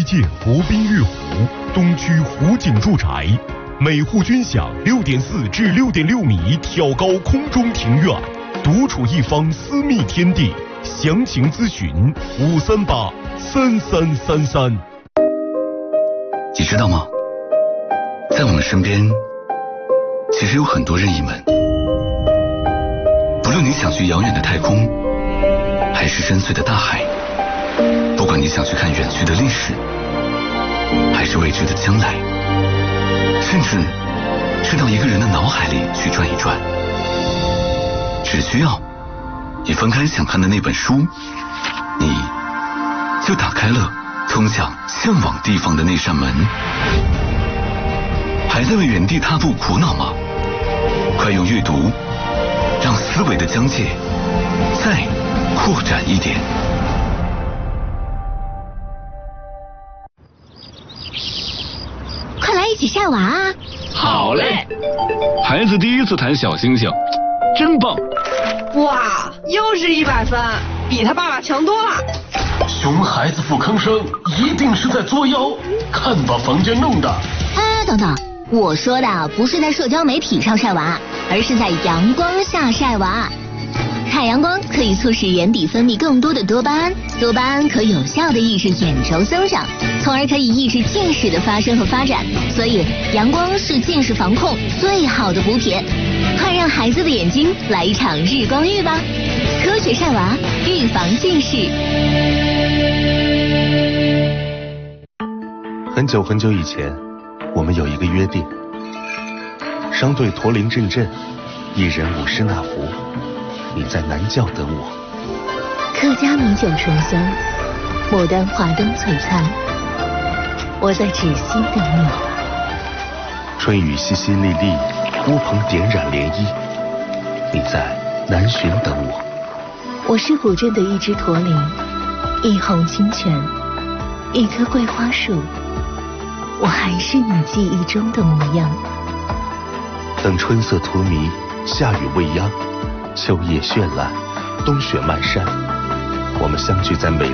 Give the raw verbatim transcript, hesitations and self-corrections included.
建国宾悦湖东区湖景住宅，每户均享六点四至六点六米挑高空中庭院，独处一方私密天地。详情咨询五三八三三三三。 你知道吗？在我们身边，其实有很多任意门。不论你想去遥远的太空，还是深邃的大海，不管你想去看远去的历史，还是未知的将来，甚至是到一个人的脑海里去转一转，只需要你翻开想看的那本书，你就打开了通向向往地方的那扇门。还在为原地踏步苦恼吗？快用阅读让思维的疆界再扩展一点。 快来一起晒娃啊！ 好嘞！孩子第一次弹小星星，真棒！ 哇，又是一百分，比他爸爸强多了。 熊孩子不吭声，一定是在作妖，看把房间弄的。 哎，等等，我说的不是在社交媒体上晒娃，而是在阳光下晒娃。太阳光可以促使眼底分泌更多的多巴胺，多巴胺可有效的抑制眼轴增长，从而可以抑制近视的发生和发展。所以阳光是近视防控最好的补铁，快让孩子的眼睛来一场日光浴吧！科学晒娃，预防近视。 很久很久以前，我们有一个约定：商队驼铃阵阵，一人舞狮那福。你在南教等我。 客家米酒醇香，牡丹华灯璀璨。我在芷溪等你。 春雨淅淅沥沥，乌篷点染涟漪。你在南浔等我。 我是古镇的一只驼铃，一泓清泉，一棵桂花树。我还是你记忆中的模样。 等春色荼蘼，夏雨未央，秋叶绚烂，冬雪漫山，我们相聚在美